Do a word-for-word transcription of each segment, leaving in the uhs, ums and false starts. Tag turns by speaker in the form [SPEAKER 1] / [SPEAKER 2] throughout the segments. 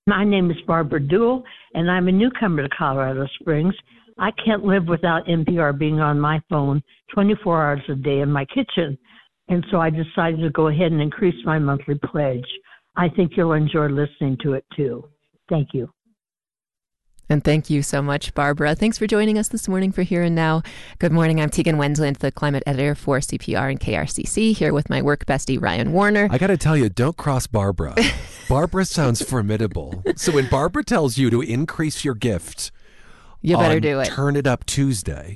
[SPEAKER 1] My name is Barbara Duell, and I'm a newcomer to Colorado Springs. I can't live without N P R being on my phone twenty-four hours a day in my kitchen, and so I decided to go ahead and increase my monthly pledge. I think you'll enjoy listening to it, too. Thank you.
[SPEAKER 2] And thank you so much, Barbara. Thanks for joining us this morning for Here and Now. Good morning. I'm Tegan Wendland, the climate editor for C P R and K R C C, here with my work bestie, Ryan Warner.
[SPEAKER 3] I got to tell you, don't cross Barbara. Barbara sounds formidable. So when Barbara tells you to increase your gift,
[SPEAKER 2] you better do it.
[SPEAKER 3] Turn It Up Tuesday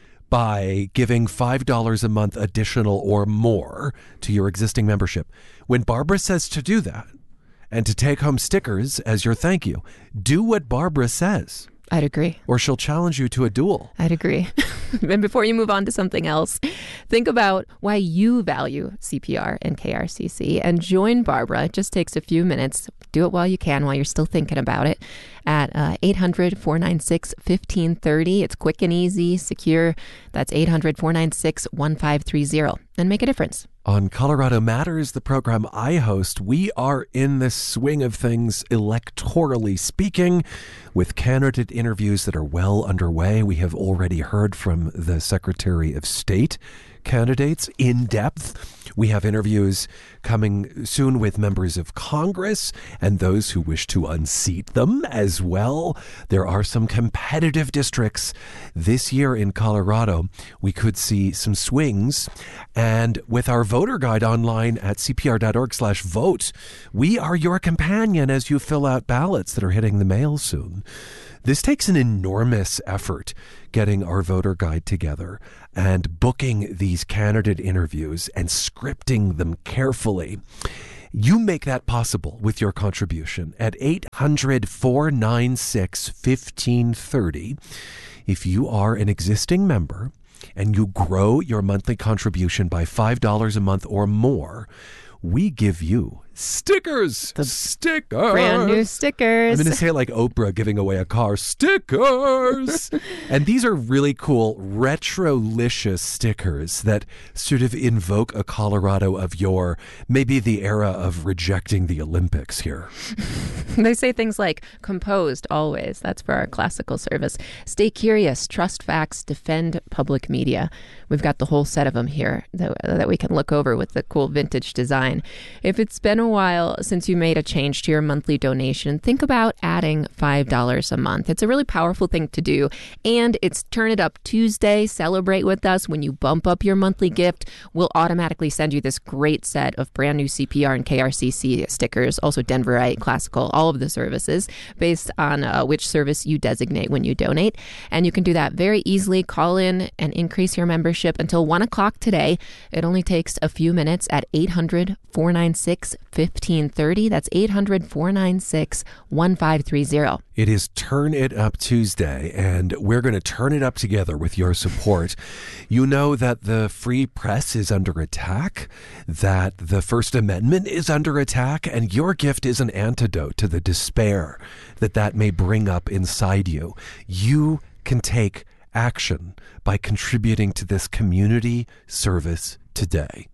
[SPEAKER 3] by giving five dollars a month additional or more to your existing membership. When Barbara says to do that, and to take home stickers as your thank you, do what Barbara says.
[SPEAKER 2] I'd agree.
[SPEAKER 3] Or she'll challenge you to a duel.
[SPEAKER 2] I'd agree. And before you move on to something else, think about why you value C P R and K R C C and join Barbara. It just takes a few minutes. Do it while you can, while you're still thinking about it, at uh, eight hundred, four nine six, one five three zero. It's quick and easy, secure. That's eight hundred, four nine six, one five three zero. And make a difference.
[SPEAKER 3] On Colorado Matters, the program I host, we are in the swing of things, electorally speaking, with candidate interviews that are well underway. We have already heard from the Secretary of State candidates in depth. We have interviews coming soon with members of Congress and those who wish to unseat them as well. There are some competitive districts this year in Colorado. We could see some swings. And with our voter guide online at cpr.org slash vote, we are your companion as you fill out ballots that are hitting the mail soon. This takes an enormous effort, getting our voter guide together and booking these candidate interviews and scripting them carefully. You make that possible with your contribution at eight hundred, four nine six, one five three zero. If you are an existing member and you grow your monthly contribution by five dollars a month or more, we give you stickers.
[SPEAKER 2] The
[SPEAKER 3] stickers.
[SPEAKER 2] Brand new stickers.
[SPEAKER 3] I'm going to say it like Oprah giving away a car. Stickers. And these are really cool, retro-licious stickers that sort of invoke a Colorado of yore, maybe the era of rejecting the Olympics here.
[SPEAKER 2] They say things like composed always. That's for our classical service. Stay curious, trust facts, defend public media. We've got the whole set of them here that, that we can look over with the cool vintage design. If it's been a while since you made a change to your monthly donation, think about adding five dollars a month. It's a really powerful thing to do. And it's Turn It Up Tuesday. Celebrate with us. When you bump up your monthly gift, we'll automatically send you this great set of brand new C P R and K R C C stickers, also Denverite, classical, all of the services based on uh, which service you designate when you donate. And you can do that very easily. Call in and increase your membership until one o'clock today. It only takes a few minutes at eight hundred, four nine six, one five three zero. That's eight hundred, four nine six, one five three zero.
[SPEAKER 3] It is Turn It Up Tuesday, and we're going to turn it up together with your support. You know that the free press is under attack, that the First Amendment is under attack, and your gift is an antidote to the despair that that may bring up inside you. You can take action by contributing to this community service today.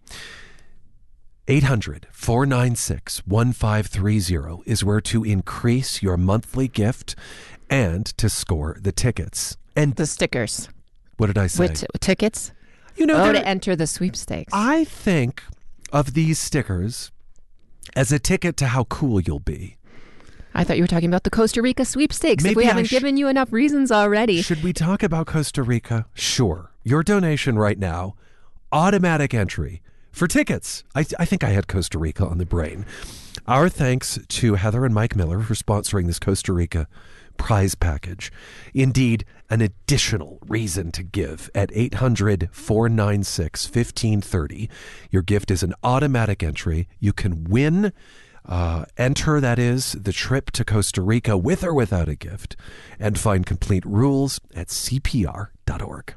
[SPEAKER 3] eight hundred, four nine six, one five three zero is where to increase your monthly gift and to score the tickets. And
[SPEAKER 2] the stickers.
[SPEAKER 3] What did I say?
[SPEAKER 2] With t- tickets?
[SPEAKER 3] You know,
[SPEAKER 2] oh, to enter the sweepstakes.
[SPEAKER 3] I think of these stickers as a ticket to how cool you'll be.
[SPEAKER 2] I thought you were talking about the Costa Rica sweepstakes.
[SPEAKER 3] Maybe
[SPEAKER 2] if we haven't
[SPEAKER 3] sh-
[SPEAKER 2] given you enough reasons already.
[SPEAKER 3] Should we talk about Costa Rica? Sure. Your donation right now, automatic entry for tickets. I, I think I had Costa Rica on the brain. Our thanks to Heather and Mike Miller for sponsoring this Costa Rica prize package. Indeed, an additional reason to give at eight hundred, four nine six, one five three zero. Your gift is an automatic entry. You can win, uh, enter, that is, the trip to Costa Rica with or without a gift, and find complete rules at C P R dot org.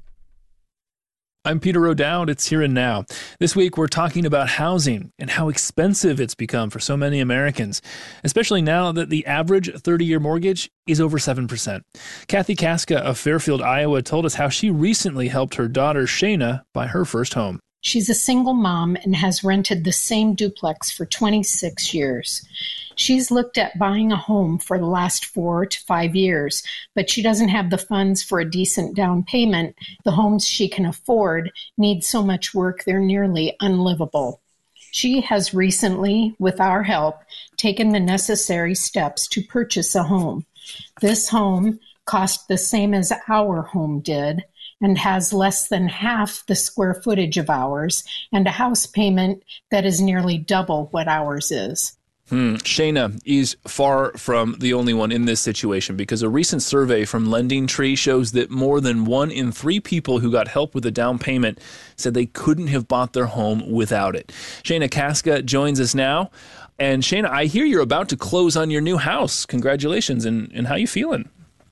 [SPEAKER 4] I'm Peter O'Dowd. It's Here and Now. This week, we're talking about housing and how expensive it's become for so many Americans, especially now that the average thirty-year mortgage is over seven percent. Kathy Kaska of Fairfield, Iowa, told us how she recently helped her daughter, Shayna, buy her first home.
[SPEAKER 5] She's a single mom and has rented the same duplex for twenty-six years. She's looked at buying a home for the last four to five years, but she doesn't have the funds for a decent down payment. The homes she can afford need so much work, they're nearly unlivable. She has recently, with our help, taken the necessary steps to purchase a home. This home cost the same as our home did and has less than half the square footage of ours and a house payment that is nearly double what ours is.
[SPEAKER 4] Hmm. Shayna is far from the only one in this situation, because a recent survey from Lending Tree shows that more than one in three people who got help with a down payment said they couldn't have bought their home without it. Shayna Casca joins us now. And Shayna, I hear you're about to close on your new house. Congratulations. And, and how you feeling?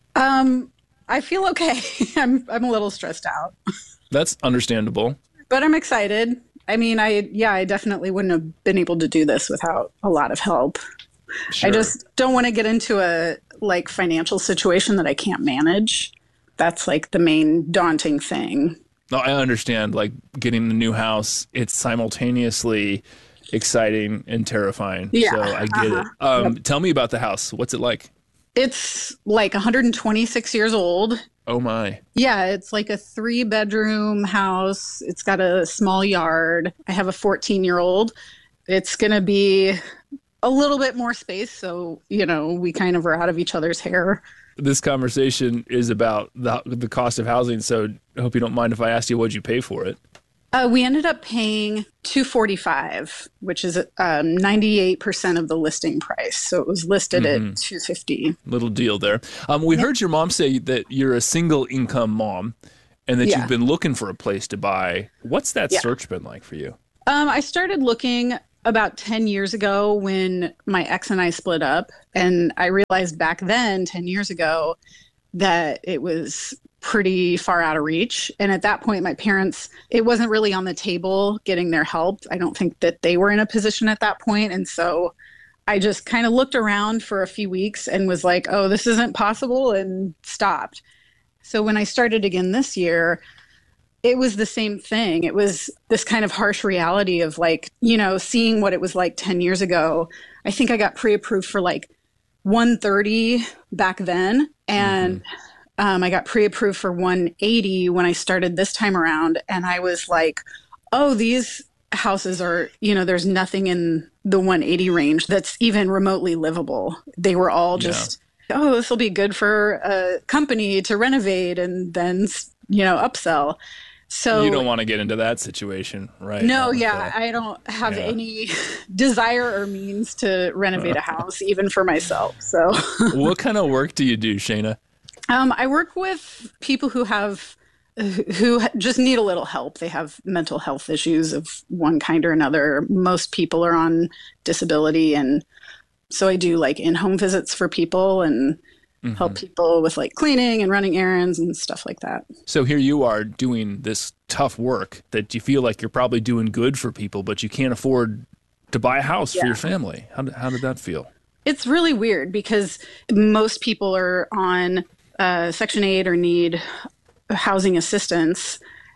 [SPEAKER 6] Um, I feel okay. I'm I'm a little stressed out.
[SPEAKER 4] That's understandable.
[SPEAKER 6] But I'm excited. I mean, I yeah, I definitely wouldn't have been able to do this without a lot of help. Sure. I just don't want to get into a like financial situation that I can't manage. That's like the main daunting thing.
[SPEAKER 4] No, I understand. Like getting a new house, it's simultaneously exciting and terrifying.
[SPEAKER 6] Yeah.
[SPEAKER 4] So I get
[SPEAKER 6] uh-huh.
[SPEAKER 4] it. Um,
[SPEAKER 6] Yep.
[SPEAKER 4] Tell me about the house. What's it like?
[SPEAKER 6] It's like one hundred twenty-six years old.
[SPEAKER 4] Oh my.
[SPEAKER 6] Yeah, it's like a three bedroom house. It's got a small yard. I have a fourteen year old. It's going to be a little bit more space. So, you know, we kind of are out of each other's hair.
[SPEAKER 4] This conversation is about the, the cost of housing. So I hope you don't mind if I ask you what you pay for it.
[SPEAKER 6] Uh, we ended up paying two forty-five, which is um, ninety-eight percent of the listing price. So it was listed
[SPEAKER 4] Mm-hmm.
[SPEAKER 6] at two fifty.
[SPEAKER 4] Little deal there. Um, we
[SPEAKER 6] Yeah.
[SPEAKER 4] heard your mom say that you're a single income mom and that
[SPEAKER 6] Yeah.
[SPEAKER 4] you've been looking for a place to buy. What's that
[SPEAKER 6] Yeah.
[SPEAKER 4] search been like for you?
[SPEAKER 6] Um, I started looking about ten years ago when my ex and I split up. And I realized back then, ten years ago, that it was pretty far out of reach. And at that point, my parents, it wasn't really on the table getting their help. I don't think that they were in a position at that point. And so I just kind of looked around for a few weeks and was like, oh, this isn't possible, and stopped. So when I started again this year, it was the same thing. It was this kind of harsh reality of like, you know, seeing what it was like ten years ago. I think I got pre-approved for like one thirty back then. And mm-hmm. Um, I got pre-approved for one eighty when I started this time around. And I was like, oh, these houses are, you know, there's nothing in the one eighty range that's even remotely livable. They were all just, yeah. oh, this will be good for a company to renovate and then, you know, upsell. So
[SPEAKER 4] you don't want to get into that situation, right?
[SPEAKER 6] No, yeah. I don't have yeah. any desire or means to renovate a house, even for myself. So
[SPEAKER 4] what kind of work do you do, Shayna?
[SPEAKER 6] Um, I work with people who have, who just need a little help. They have mental health issues of one kind or another. Most people are on disability. And so I do like in-home visits for people and mm-hmm. help people with like cleaning and running errands and stuff like that.
[SPEAKER 4] So here you are doing this tough work that you feel like you're probably doing good for people, but you can't afford to buy a house yeah. for your family. How did, how did that feel?
[SPEAKER 6] It's really weird because most people are on Uh, Section eight or need housing assistance.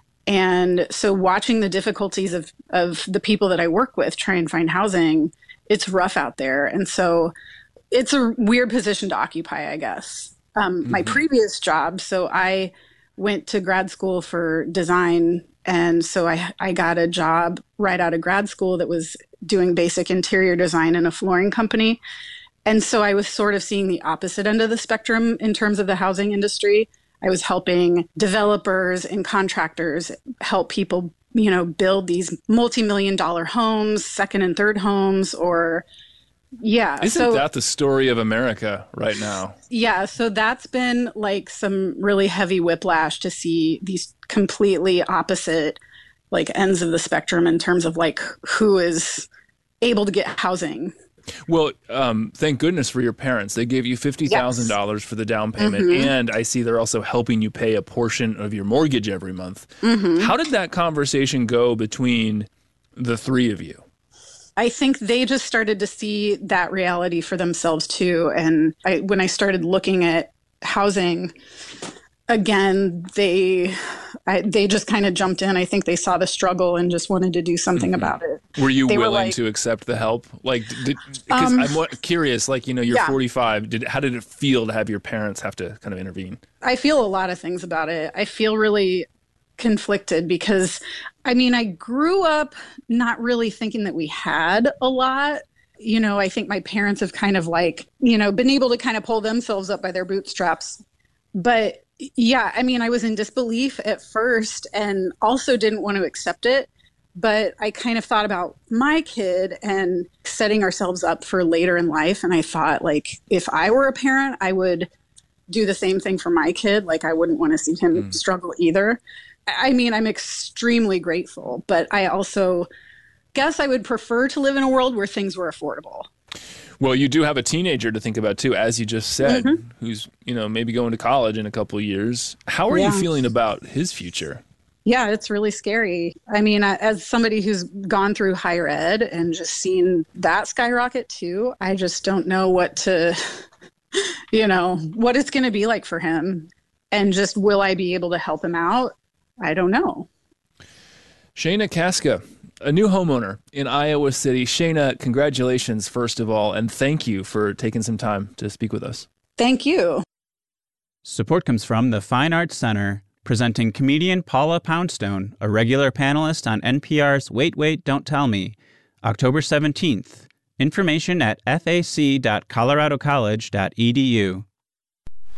[SPEAKER 6] And so watching the difficulties of, of the people that I work with try and find housing, it's rough out there. And so it's a weird position to occupy, I guess. Um, mm-hmm. My previous job, so I went to grad school for design. And so I, I got a job right out of grad school that was doing basic interior design in a flooring company. And so I was sort of seeing the opposite end of the spectrum in terms of the housing industry. I was helping developers and contractors help people, you know, build these multi-million dollar homes, second and third homes, or yeah.
[SPEAKER 4] Isn't
[SPEAKER 6] so,
[SPEAKER 4] that the story of America right now?
[SPEAKER 6] Yeah. So that's been like some really heavy whiplash to see these completely opposite like ends of the spectrum in terms of like who is able to get housing.
[SPEAKER 4] Well, um, thank goodness for your parents. They gave you fifty thousand dollars yes. for the down payment. Mm-hmm. And I see they're also helping you pay a portion of your mortgage every month. Mm-hmm. How did that conversation go between the three of you?
[SPEAKER 6] I think they just started to see that reality for themselves too. And I, when I started looking at housing, again, they I, they just kind of jumped in. I think they saw the struggle and just wanted to do something mm-hmm. about it.
[SPEAKER 4] Were you
[SPEAKER 6] they
[SPEAKER 4] willing
[SPEAKER 6] were like,
[SPEAKER 4] to accept the help? Like, because um, I'm curious, like, you know, you're yeah. forty-five. Did How did it feel to have your parents have to kind of intervene?
[SPEAKER 6] I feel a lot of things about it. I feel really conflicted because, I mean, I grew up not really thinking that we had a lot. You know, I think my parents have kind of like, you know, been able to kind of pull themselves up by their bootstraps. But yeah, I mean, I was in disbelief at first and also didn't want to accept it. But I kind of thought about my kid and setting ourselves up for later in life. And I thought, like, if I were a parent, I would do the same thing for my kid. Like, I wouldn't want to see him mm. struggle either. I mean, I'm extremely grateful, but I also guess I would prefer to live in a world where things were affordable.
[SPEAKER 4] Well, you do have a teenager to think about, too, as you just said, mm-hmm. who's, you know, maybe going to college in a couple of years. How are yeah. you feeling about his future?
[SPEAKER 6] Yeah, it's really scary. I mean, as somebody who's gone through higher ed and just seen that skyrocket, too, I just don't know what to, you know, what it's going to be like for him. And just will I be able to help him out? I don't know.
[SPEAKER 4] Shayna Kaska, a new homeowner in Iowa City. Shayna, congratulations, first of all, and thank you for taking some time to speak with us.
[SPEAKER 6] Thank you.
[SPEAKER 7] Support comes from the Fine Arts Center, presenting comedian Paula Poundstone, a regular panelist on N P R's Wait, Wait, Don't Tell Me, October seventeenth. Information at f a c dot colorado college dot e d u.